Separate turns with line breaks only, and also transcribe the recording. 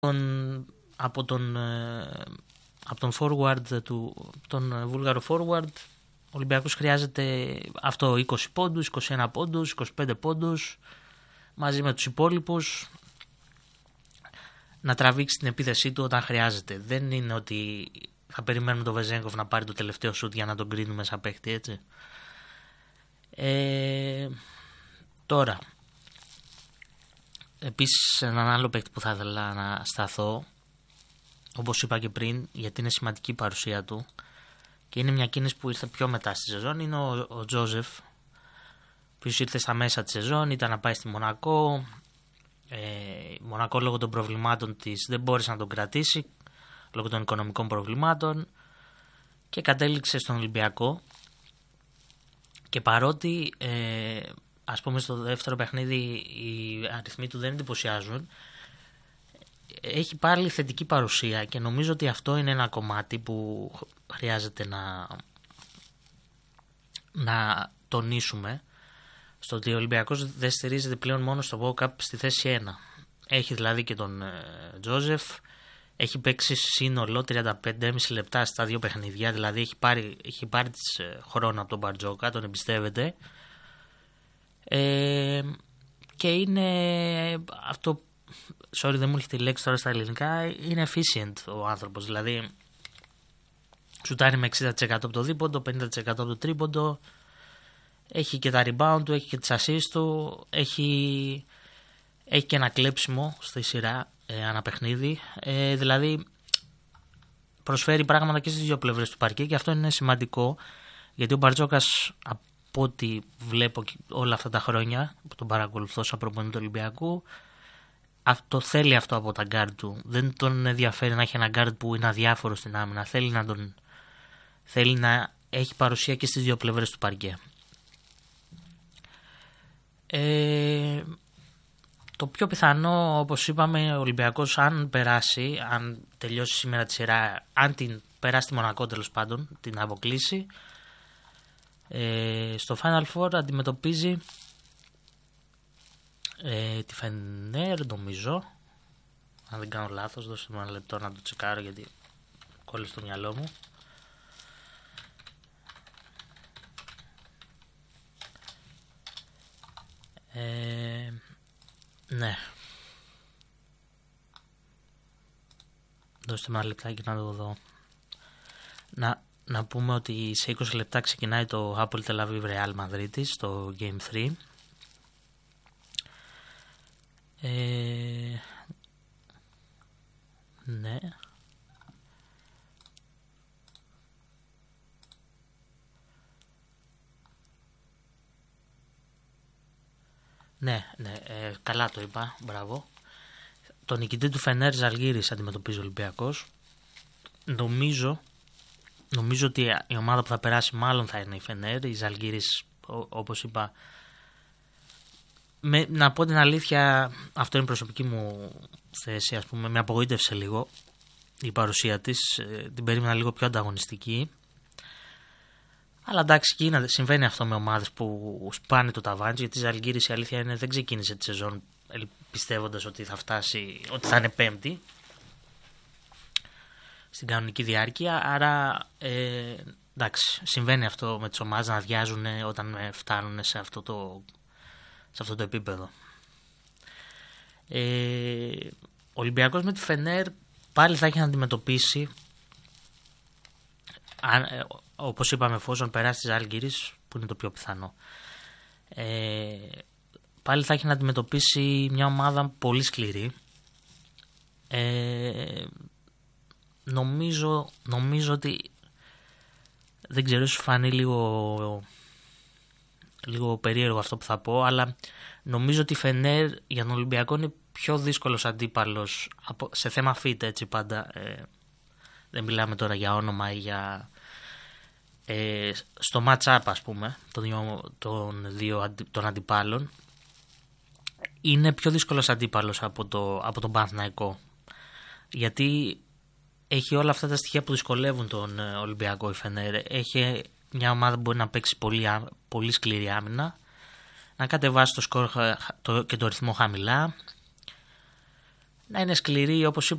από τον forward τον Βούλγαρο forward, ο Ολυμπιακός χρειάζεται αυτό, 20 πόντους, 21 πόντους, 25 πόντους, μαζί με τους υπόλοιπους, να τραβήξει την επίθεσή του όταν χρειάζεται. Δεν είναι ότι θα περιμένουμε τον Βεζέγκοφ να πάρει το τελευταίο σουτ για να τον κρίνουμε σαν παίχτη, έτσι. Τώρα, επίσης έναν άλλο παίχτη που θα ήθελα να σταθώ, όπως είπα και πριν, γιατί είναι σημαντική η παρουσία του και είναι μια κίνηση που ήρθε πιο μετά στη σεζόν, είναι ο Τζόζεφ, που ήρθε στα μέσα της σεζόν, ήταν να πάει στη Μονακό. Η Μονακό λόγω των προβλημάτων της δεν μπόρεσε να τον κρατήσει, λόγω των οικονομικών προβλημάτων, και κατέληξε στον Ολυμπιακό. Και παρότι ας πούμε στο δεύτερο παιχνίδι οι αριθμοί του δεν εντυπωσιάζουν, έχει πάλι θετική παρουσία και νομίζω ότι αυτό είναι ένα κομμάτι που χρειάζεται να τονίσουμε, στο ότι ο Ολυμπιακός δεν στηρίζεται πλέον μόνο στο World Cup στη θέση 1. Έχει δηλαδή και τον Τζόζεφ, έχει παίξει σύνολο 35,5 λεπτά στα δύο παιχνίδια, δηλαδή έχει πάρει χρόνο από τον Μπαρτζόκα, τον εμπιστεύεται, και είναι αυτό, sorry δεν μου έρχεται η λέξη τώρα στα ελληνικά, είναι efficient ο άνθρωπος, δηλαδή σουτάρει με 60% από το δίποντο, 50% από το τρίποντο, έχει και τα rebound του, έχει και τις assists του, έχει και ένα κλέψιμο στη σειρά ανά παιχνίδι, δηλαδή προσφέρει πράγματα και στις δύο πλευρές του παρκέ και αυτό είναι σημαντικό, γιατί ο Μπαρτζόκας, από ό,τι βλέπω όλα αυτά τα χρόνια που τον παρακολουθώ σαν προπονητή του Ολυμπιακού, θέλει αυτό από τα γκάρντ του. Δεν τον ενδιαφέρει να έχει ένα γκάρντ που είναι αδιάφορο στην άμυνα. Θέλει να έχει παρουσία και στις δύο πλευρές του παρκέ. Το πιο πιθανό, όπως είπαμε, ο Ολυμπιακός αν τελειώσει σήμερα τη σειρά, αν την περάσει τη Μονακό τέλος πάντων, την αποκλείσει, στο Final Four αντιμετωπίζει τη Φενέρ, νομίζω, αν δεν κάνω λάθος, δώστε μου ένα λεπτό να το τσεκάρω γιατί κόλλησε το μυαλό μου. Ναι, δώστε μου ένα λεπτάκι να το δω. Να πούμε ότι σε 20 λεπτά ξεκινάει το Apple Tel Aviv Real Madrid στο Game 3. Ναι. Ναι, καλά το είπα, μπράβο. Το νικητή του Φενέρ Ζαλγκίρις αντιμετωπίζει ο Ολυμπιακός. Νομίζω ότι η ομάδα που θα περάσει μάλλον θα είναι η Φενέρ. Η Ζαλγκίρις, όπως είπα, να πω την αλήθεια, αυτό είναι η προσωπική μου θέση, ας πούμε, με απογοήτευσε λίγο η παρουσία της, την περίμενα λίγο πιο ανταγωνιστική. Αλλά εντάξει, και συμβαίνει αυτό με ομάδες που σπάνε το ταβάνι, γιατί η Ζαλγκίρις, η αλήθεια είναι, δεν ξεκίνησε τη σεζόν πιστεύοντας ότι θα φτάσει, ότι θα είναι πέμπτη στην κανονική διάρκεια. Άρα εντάξει, συμβαίνει αυτό με τις ομάδες να αδειάζουν όταν φτάνουν σε αυτό το επίπεδο. Ο Ολυμπιακός με τη Φενέρ πάλι θα έχει να αντιμετωπίσει, όπως είπαμε, εφόσον περάσει τη Ζάλγκιρις, που είναι το πιο πιθανό, πάλι θα έχει να αντιμετωπίσει μια ομάδα πολύ σκληρή. Νομίζω ότι, δεν ξέρω, σου φανεί λίγο περίεργο αυτό που θα πω, αλλά νομίζω ότι η Φενέρ για τον Ολυμπιακό είναι πιο δύσκολος αντίπαλος σε θέμα fit, έτσι πάντα. Δεν μιλάμε τώρα για όνομα ή για στο match-up, ας πούμε, των αντιπάλων. Είναι πιο δύσκολος αντίπαλος από τον Παναθηναϊκό, γιατί έχει όλα αυτά τα στοιχεία που δυσκολεύουν τον Ολυμπιακό η Φενέρ. Έχει μια ομάδα που μπορεί να παίξει πολύ σκληρή άμυνα, να κατεβάσει το σκορ και το ρυθμό χαμηλά, να είναι σκληρή, όπως